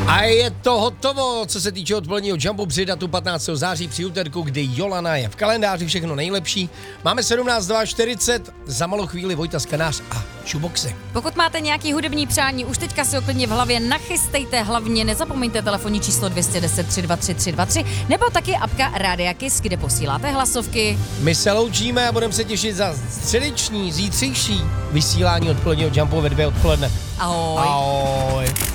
A je to hotovo, co se týče odpoledního jumpu při datu 15. září při úterku, kdy Jolana je v kalendáři, všechno nejlepší. Máme 17:40, za malou chvíli Vojta Skanář a Shoeboxe. Pokud máte nějaký hudební přání, už teďka si ho klidně v hlavě nachystejte, hlavně nezapomeňte telefonní číslo 210 323 323 nebo taky apka Rádia Kiss, kde posíláte hlasovky. My se loučíme a budeme se těšit za středeční, zítřejší vysílání odpoledního jumpu ve 2 odpoledne. Ahoj. Ahoj.